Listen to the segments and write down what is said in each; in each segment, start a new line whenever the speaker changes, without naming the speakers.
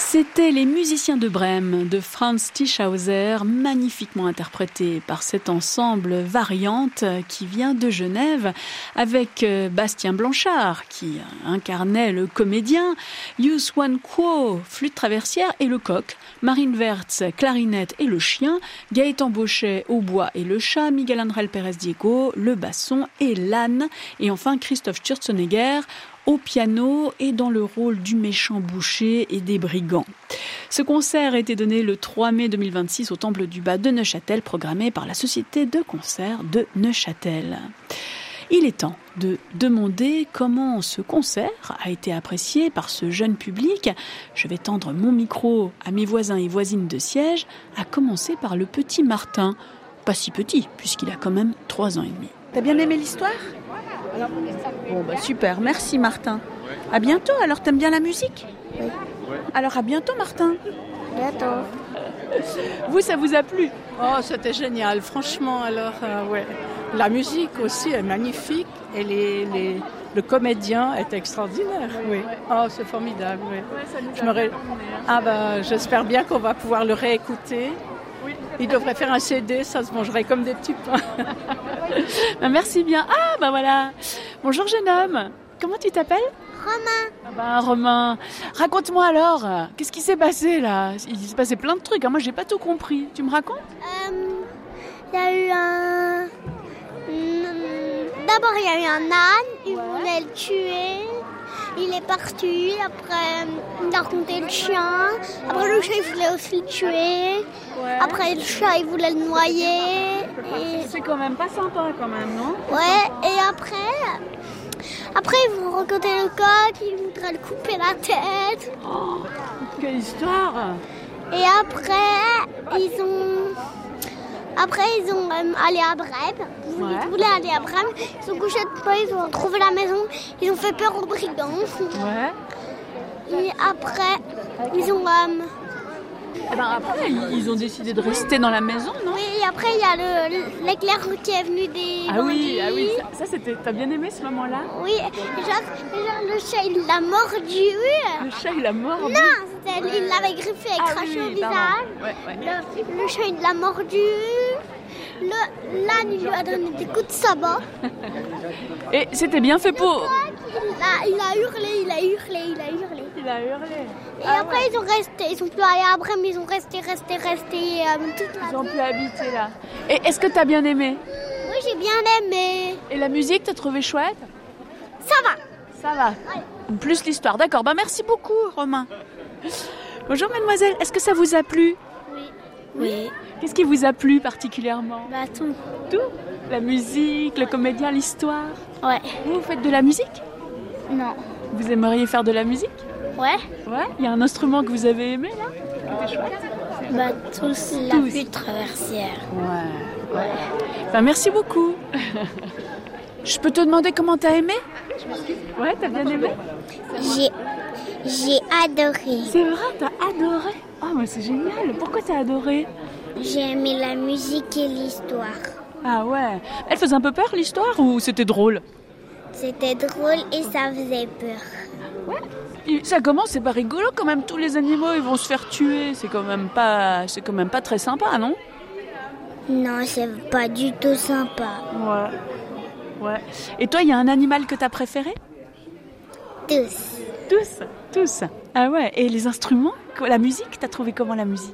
C'était les musiciens de Brême de Franz Tischhauser, magnifiquement interprétés par cet ensemble Variante qui vient de Genève avec Bastien Blanchard qui incarnait le comédien, Yu Swan Kuo, flûte traversière et le coq, Marine Wertz, clarinette et le chien, Gaëtan Bauchet au bois et le chat, Miguel Ángel Pérez Diego, le basson et l'âne, et enfin Christophe Sturzenegger au piano et dans le rôle du méchant boucher et des brigands. Ce concert a été donné le 3 mai 2026 au Temple du Bas de Neuchâtel, programmé par la Société de concert de Neuchâtel. Il est temps de demander comment ce concert a été apprécié par ce jeune public. Je vais tendre mon micro à mes voisins et voisines de siège, à commencer par le petit Martin. Pas si petit, puisqu'il a quand même 3 ans et demi. T'as bien aimé l'histoire ? Bon, super, merci Martin. À bientôt, alors t'aimes bien la musique ?
Oui.
Alors à bientôt Martin.
Bientôt.
Vous, ça vous a plu ?
Oh, c'était génial, franchement, alors, ouais. La musique aussi est magnifique et le comédien est extraordinaire, oui. Oh, c'est formidable, oui. J'espère bien qu'on va pouvoir le réécouter. Il devrait faire un CD, ça se mangerait comme des petits pains.
Merci bien. Ah, voilà. Bonjour jeune homme. Comment tu t'appelles ?
Romain.
Romain. Raconte-moi alors, qu'est-ce qui s'est passé là ? Il s'est passé plein de trucs, moi j'ai pas tout compris. Tu me racontes ?
Il y a eu un... D'abord il y a eu un âne, il voulait le tuer. Il est parti, après il a raconté le chien, après le chat il voulait aussi le tuer, après le chat il voulait le noyer. Et...
C'est quand même pas sympa quand même, non ?
Ouais, et après ils vont rencontrer le coq, ils voudraient le couper la tête.
Oh, quelle histoire !
Et après ils ont allé à Brême. Ils voulaient aller à Brême. Ils sont couchés de peur, ils ont trouvé la maison. Ils ont fait peur aux brigands. Et après,
ils ont décidé de rester dans la maison, non ?
Oui, et après, il y a l'éclair qui est venu des bandits.
Ah oui, ça c'était... T'as bien aimé ce moment-là ?
Oui, genre le chat, il l'a mordu.
Le chat, il l'a mordu ?
Non, il l'avait griffé et craché au visage. Le chat, il l'a mordu. L'âne, il lui a donné des coups de sabot.
Et c'était bien fait pour...
Il a hurlé. Et après, ils sont plus allés à Brême, ils ont resté toute la
Ils ont pu habiter là. Et est-ce que t'as bien aimé ?
Oui, j'ai bien aimé.
Et la musique, t'as trouvé chouette ?
Ça va.
Ouais. Plus l'histoire. D'accord, merci beaucoup, Romain. Bonjour, mademoiselle. Est-ce que ça vous a plu ?
Oui.
Qu'est-ce qui vous a plu particulièrement ?
Tout.
Tout ? La musique, le comédien, l'histoire ?
Ouais.
Vous faites de la musique ?
Non.
Vous aimeriez faire de la musique ?
Ouais.
Il y a un instrument que vous avez aimé, là ? C'était chouette ?
Tous. La flûte traversière.
Ouais. Merci beaucoup. Je peux te demander comment t'as aimé ? Ouais, t'as bien aimé ?
J'ai adoré.
C'est vrai, t'as adoré ? Oh, mais c'est génial. Pourquoi t'as adoré ?
J'ai aimé la musique et l'histoire.
Ah ouais. Elle faisait un peu peur, l'histoire, ou c'était drôle ?
C'était drôle et ça faisait peur.
Ouais. Et ça commence, c'est pas rigolo quand même. Tous les animaux, ils vont se faire tuer. C'est quand même pas très sympa, non ?
Non, c'est pas du tout sympa.
Ouais. Et toi, il y a un animal que t'as préféré ? Tous. Ah ouais. Et les instruments ? La musique, t'as trouvé comment la musique ?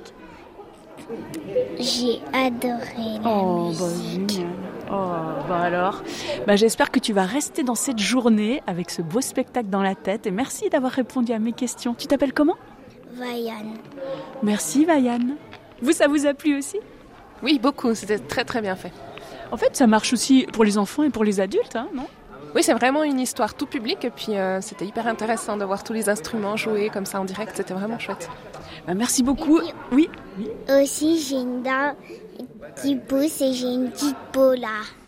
J'ai adoré la musique.
Génial. Alors. J'espère que tu vas rester dans cette journée avec ce beau spectacle dans la tête. Et merci d'avoir répondu à mes questions. Tu t'appelles comment ?
Vayan.
Merci, Vayan. Ça vous a plu aussi ?
Oui, beaucoup. C'était très, très bien fait.
En fait, ça marche aussi pour les enfants et pour les adultes, non ?
Oui, c'est vraiment une histoire tout public. Et puis, c'était hyper intéressant de voir tous les instruments jouer comme ça en direct. C'était vraiment chouette.
Merci beaucoup. Oui.
Aussi, j'ai une dent qui pousse et j'ai une petite peau là.